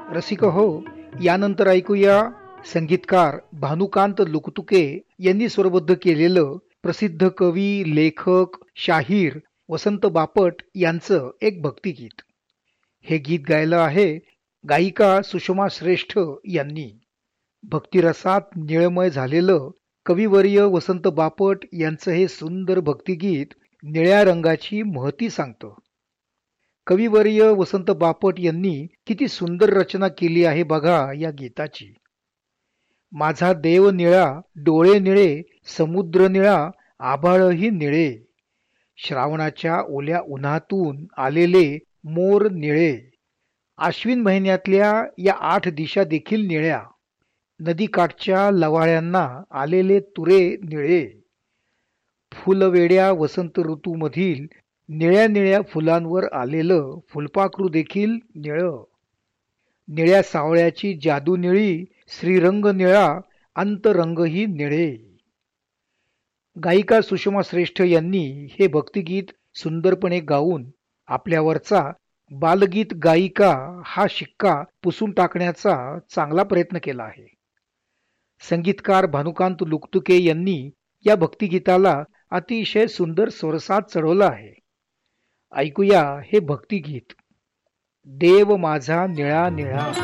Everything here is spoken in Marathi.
रसिक हो, यानंतर ऐकूया संगीतकार भानुकांत लुकतुके यांनी स्वरबद्ध केलेलं प्रसिद्ध कवी, लेखक, शाहीर वसंत बापट यांचं एक भक्तिगीत. हे गीत गायलं आहे गायिका सुषमा श्रेष्ठ यांनी. भक्तिरसात निळमय झालेलं कविवर्य वसंत बापट यांचं हे सुंदर भक्तिगीत निळ्या रंगाची महती सांगतं. कविवर्य वसंत बापट यांनी किती सुंदर रचना केली आहे बघा या गीताची. माझा देव निळा, डोळे निळे, समुद्र निळा, आभाळही निळे, श्रावणाच्या ओल्या उन्हातून आलेले मोर निळे, आश्विन महिन्यातल्या या 8 दिशा देखील निळ्या, नदीकाठच्या लवाळ्यांना आलेले तुरे निळे, फुलवेड्या वसंत ऋतूमधील निळ्या निळ्या फुलांवर आलेलं फुलपाखरू देखील निळं, निळ्या सावळ्याची जादू निळी, श्रीरंग निळा, अंतरंगही निळे. गायिका सुषमा श्रेष्ठ यांनी हे भक्तिगीत सुंदरपणे गाऊन आपल्यावरचा बालगीत गायिका हा शिक्का पुसून टाकण्याचा चांगला प्रयत्न केला आहे. संगीतकार भानुकांत लुकतुके यांनी या भक्तिगीताला अतिशय सुंदर स्वरसात चढवलं आहे. ऐकूया हे भक्तिगीत. देव माझा निळा निळा.